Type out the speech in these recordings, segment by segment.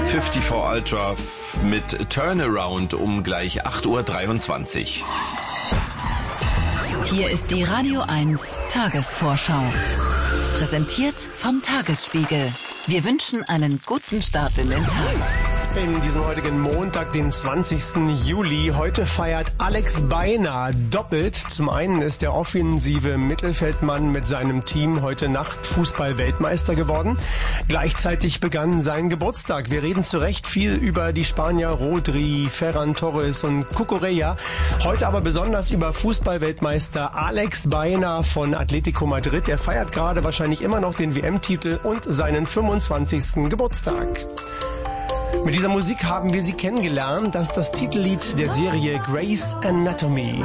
54 Ultra mit Turnaround um gleich 8:23 Uhr. Hier ist die Radio 1 Tagesvorschau. Präsentiert vom Tagesspiegel. Wir wünschen einen guten Start in den Tag. In diesem heutigen Montag, den 20. Juli. Heute feiert Alex Baena doppelt. Zum einen ist der offensive Mittelfeldmann mit seinem Team heute Nacht Fußball-Weltmeister geworden. Gleichzeitig begann sein Geburtstag. Wir reden zu Recht viel über die Spanier Rodri, Ferran Torres und Cucurella. Heute aber besonders über Fußball-Weltmeister Alex Baena von Atletico Madrid. Er feiert gerade wahrscheinlich immer noch den WM-Titel und seinen 25. Geburtstag. Mit dieser Musik haben wir sie kennengelernt. Das ist das Titellied der Serie Grey's Anatomy.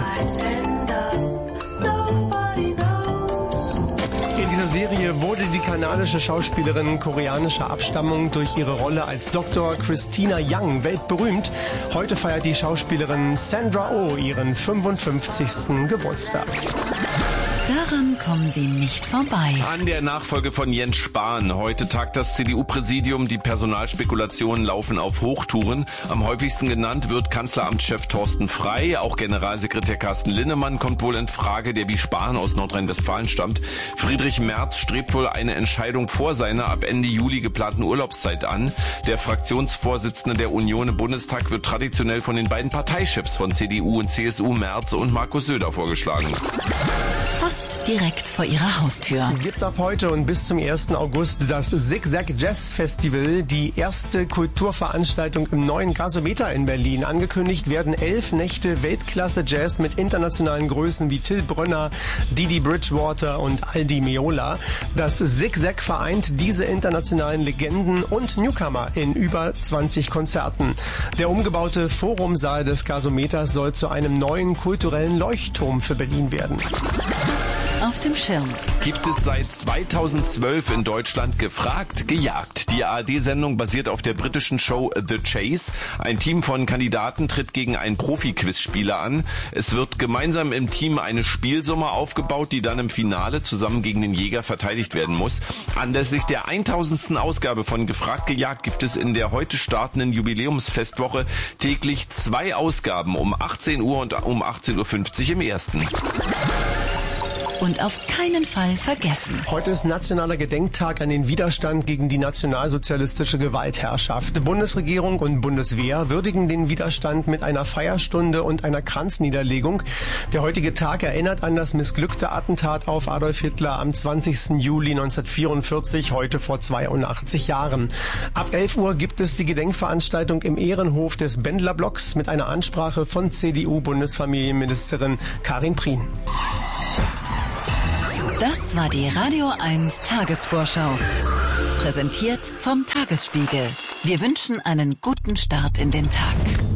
In dieser Serie wurde die kanadische Schauspielerin koreanischer Abstammung durch ihre Rolle als Dr. Christina Young weltberühmt. Heute feiert die Schauspielerin Sandra Oh ihren 55. Geburtstag. Daran kommen Sie nicht vorbei. An der Nachfolge von Jens Spahn. Heute tagt das CDU-Präsidium. Die Personalspekulationen laufen auf Hochtouren. Am häufigsten genannt wird Kanzleramtschef Thorsten Frey. Auch Generalsekretär Carsten Linnemann kommt wohl in Frage, der wie Spahn aus Nordrhein-Westfalen stammt. Friedrich Merz strebt wohl eine Entscheidung vor seiner ab Ende Juli geplanten Urlaubszeit an. Der Fraktionsvorsitzende der Union im Bundestag wird traditionell von den beiden Parteichefs von CDU und CSU, Merz und Markus Söder, vorgeschlagen. Fast direkt vor Ihrer Haustür. Gibt's ab heute und bis zum 1. August das Zigzag Jazz Festival, die erste Kulturveranstaltung im neuen Gasometer in Berlin. Angekündigt werden 11 Nächte Weltklasse Jazz mit internationalen Größen wie Till Brönner, Didi Bridgewater und Aldi Meola. Das Zigzag vereint diese internationalen Legenden und Newcomer in über 20 Konzerten. Der umgebaute Forumsaal des Gasometers soll zu einem neuen kulturellen Leuchtturm für Berlin werden. Auf dem Schirm. Gibt es seit 2012 in Deutschland Gefragt, gejagt. Die ARD-Sendung basiert auf der britischen Show The Chase. Ein Team von Kandidaten tritt gegen einen Profi-Quizspieler an. Es wird gemeinsam im Team eine Spielsumme aufgebaut, die dann im Finale zusammen gegen den Jäger verteidigt werden muss. Anlässlich der 1000. Ausgabe von Gefragt, gejagt gibt es in der heute startenden Jubiläumsfestwoche täglich 2 Ausgaben um 18 Uhr und um 18:50 Uhr im ersten. Und auf keinen Fall vergessen. Heute ist nationaler Gedenktag an den Widerstand gegen die nationalsozialistische Gewaltherrschaft. Bundesregierung und Bundeswehr würdigen den Widerstand mit einer Feierstunde und einer Kranzniederlegung. Der heutige Tag erinnert an das missglückte Attentat auf Adolf Hitler am 20. Juli 1944, heute vor 82 Jahren. Ab 11 Uhr gibt es die Gedenkveranstaltung im Ehrenhof des Bendlerblocks mit einer Ansprache von CDU-Bundesfamilienministerin Karin Prien. Das war die Radio 1 Tagesvorschau. Präsentiert vom Tagesspiegel. Wir wünschen einen guten Start in den Tag.